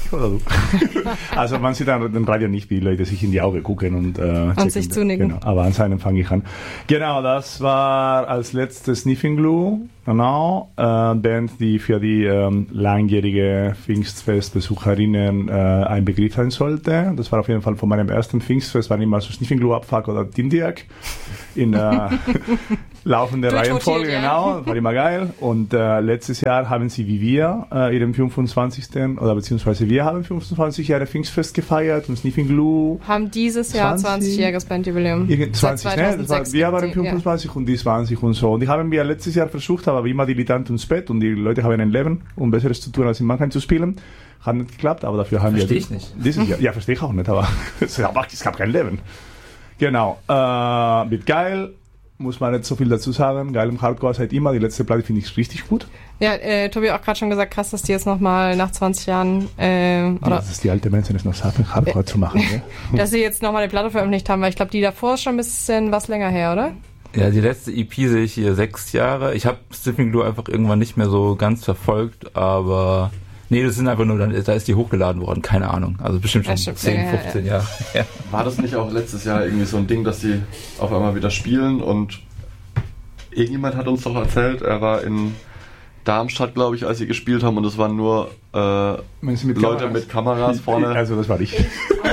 oder so. Also man sieht an dem Radio nicht, wie die Leute sich in die Augen gucken und sich zunicken. Genau, aber anscheinend fange ich an. Genau, das war als letztes Sniffing Glue, genau, Band, die für die langjährige Pfingstfest-Besucherinnen ein Begriff sein sollte. Das war auf jeden Fall von meinem ersten Pfingstfest, war immer so Sniffing Glue, Abfuck oder Dindiak in der laufenden Reihenfolge, genau, das war immer geil. Und letztes Jahr haben sie wie wir ihren 25. oder beziehungsweise wir haben 25 Jahre Pfingstfest gefeiert und Sniffing Glue haben dieses Jahr 20-jähriges Bandjubiläum. 20, ne? Wir waren 25 und die 20 und so. Und die haben wir letztes Jahr versucht, aber wie immer dilettant ins Bett und die Leute haben ein Leben, um Besseres zu tun, als in Mannheim zu spielen. Hat nicht geklappt, aber dafür haben Verstehe ich nicht. Dieses Jahr, ja, verstehe ich auch nicht, aber es gab kein Leben. Genau. Wird geil. Muss man nicht so viel dazu sagen. Geil im Hardcore seit immer. Die letzte Platte finde ich richtig gut. Ja, Tobi hat auch gerade schon gesagt, krass, dass die jetzt nochmal nach 20 Jahren oder das ist die alte Menschen, das noch schaffen, Hardcore zu machen. Ne? Dass sie jetzt nochmal eine Platte veröffentlicht haben, weil ich glaube, die davor ist schon ein bisschen was länger her, oder? Ja, die letzte EP sehe ich hier 6 Jahre. Ich habe Sniffing Glue einfach irgendwann nicht mehr so ganz verfolgt, aber nee, das sind einfach nur, da ist die hochgeladen worden, keine Ahnung. Also bestimmt schon 10, 15 Jahre. Ja. War das nicht auch letztes Jahr irgendwie so ein Ding, dass die auf einmal wieder spielen und irgendjemand hat uns doch erzählt, er war in Darmstadt, glaube ich, als sie gespielt haben und es waren nur Leute mit Kameras vorne. Also das war ich.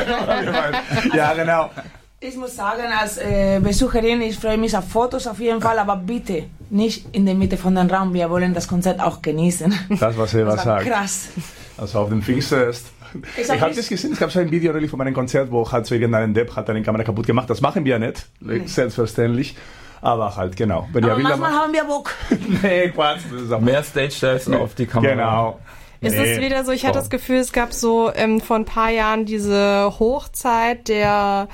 Ja, genau. Ich muss sagen, als Besucherin, ich freue mich auf Fotos auf jeden Fall, aber bitte nicht in der Mitte von dem Raum. Wir wollen das Konzert auch genießen. Das, was Eva sagt. Krass. Also auf dem Pfingstfest. Ich habe das gesehen, es gab so ein Video von meinem Konzert, wo halt so irgendein Depp hat eine Kamera kaputt gemacht. Das machen wir ja nicht, selbstverständlich. Aber halt, genau. Wenn aber manchmal haben wir Bock. Nee, Quatsch. Mehr Stage-Dives auf die Kamera. Genau. Ist es wieder so, ich hatte das Gefühl, es gab so vor ein paar Jahren diese Hochzeit der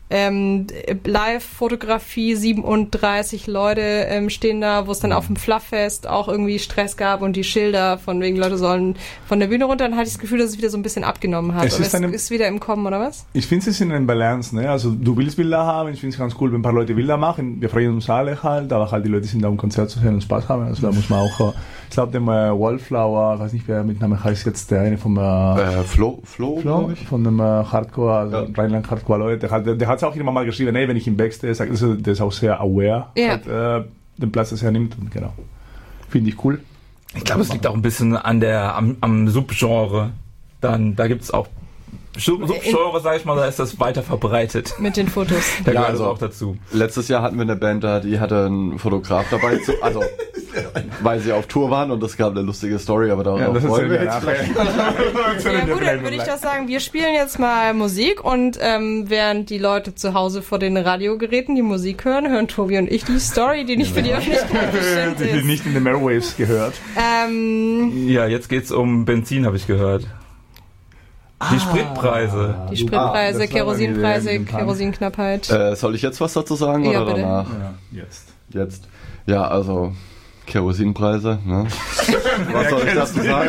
Live-Fotografie, 37 Leute stehen da, wo es dann auf dem Flufffest auch irgendwie Stress gab und die Schilder von wegen Leute sollen von der Bühne runter, dann hatte ich das Gefühl, dass es wieder so ein bisschen abgenommen hat. Es ist wieder im Kommen, oder was? Ich finde, es ist in einer Balance, ne? Also du willst Bilder haben, ich finde es ganz cool, wenn ein paar Leute Bilder machen, wir freuen uns alle halt, aber halt die Leute sind da, um Konzert zu hören und Spaß haben, also da muss man auch, ich glaube, dem Wallflower, weiß nicht, wer mit Namen heißt jetzt, der eine vom Flo, von dem Hardcore, also Rheinland Hardcore Leute, der hat es auch immer mal geschrieben, ey, wenn ich im Backstage sage, der ist auch sehr aware, halt, den Platz, das er nimmt, und genau. Finde ich cool. Ich glaube, es liegt auch ein bisschen am Subgenre. Da gibt es auch Subgenre, sag ich mal, da ist das weiter verbreitet. Mit den Fotos. Da gehört also auch dazu. Letztes Jahr hatten wir eine Band da, die hatte einen Fotograf dabei, weil sie auf Tour waren und das gab eine lustige Story, aber darauf wollen wir jetzt vielleicht. Ja gut, dann würde ich doch sagen, wir spielen jetzt mal Musik und während die Leute zu Hause vor den Radiogeräten die Musik hören Tobi und ich die Story, die nicht für die Öffentlichkeit bestimmt ist. Die nicht in den Airwaves gehört. Ja, jetzt geht's um Benzin, habe ich gehört. Die Spritpreise. Die Spritpreise, Kerosinpreise, Kerosinknappheit. Soll ich jetzt was dazu sagen oder bitte. danach? Ja, jetzt. Ja, also Kerosinpreise, ne? Was soll ich dazu sagen?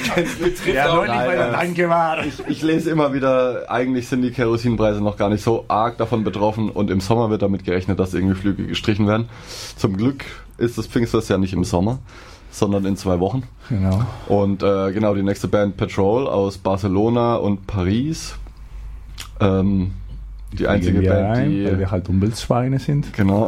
Danke, Mann. Ich lese immer wieder, eigentlich sind die Kerosinpreise noch gar nicht so arg davon betroffen und im Sommer wird damit gerechnet, dass irgendwie Flüge gestrichen werden. Zum Glück ist das Pfingstfest ja nicht im Sommer, sondern in 2 Wochen. Genau. Und genau, die nächste Band Patrol aus Barcelona und Paris. Die einzige Band, weil wir halt Umweltschweine sind. Genau.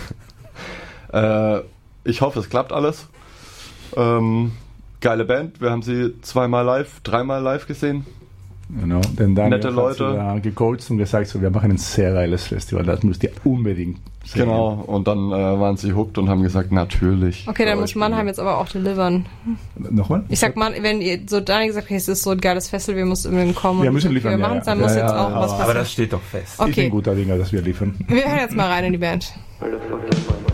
Ich hoffe, es klappt alles. Geile Band. Wir haben sie 3-mal live gesehen. Genau, denn Daniel nette Leute. Hat gecoacht und gesagt, so, wir machen ein sehr geiles Festival, das müsst ihr unbedingt sehen. Genau, und dann waren sie hooked und haben gesagt, natürlich. Okay, dann muss Mannheim jetzt aber auch delivern. Nochmal? Ich sag mal, wenn ihr so Daniel gesagt habt, es ist so ein geiles Festival, wir müssen unbedingt kommen. Wir müssen liefern, wir machen es, dann muss jetzt auch was passieren. Aber das steht doch fest. Okay. Ich bin guter Dinge, dass wir liefern. Wir hören jetzt mal rein in die Band.